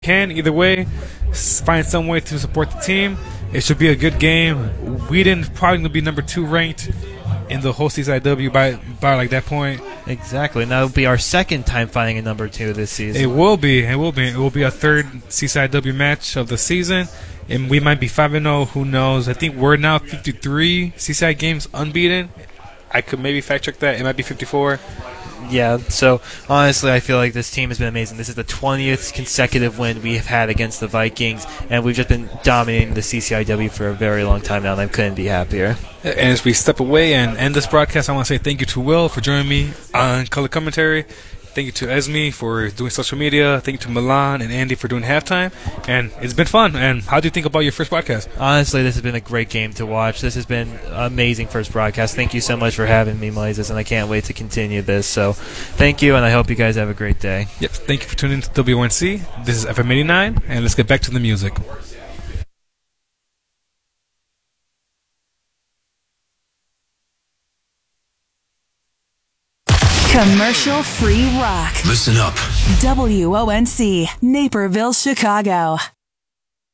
can. Either way, find some way to support the team. It should be a good game. Whedon probably going to be number 2 ranked in the whole CCIW by like that point. Exactly. And that'll be our second time finding a number 2 this season. It will be. It will be our third CCIW match of the season. And we might be 5-0. Who knows? I think we're now 53 CCI games unbeaten. I could maybe fact check that. It might be 54. Yeah, so honestly, I feel like this team has been amazing. This is the 20th consecutive win we have had against the Vikings, and we've just been dominating the CCIW for a very long time now, and I couldn't be happier. And as we step away and end this broadcast, I want to say thank you to Will for joining me on Color Commentary. Thank you to Esme for doing social media. Thank you to Milan and Andy for doing halftime. And it's been fun. And how do you think about your first broadcast? Honestly, this has been a great game to watch. This has been amazing first broadcast. Thank you so much for having me, Moises, and I can't wait to continue this. So thank you, and I hope you guys have a great day. Yep. Thank you for tuning in to W1C. This is FM 89, and let's get back to the music. Commercial-free rock. Listen up. WONC, Naperville, Chicago.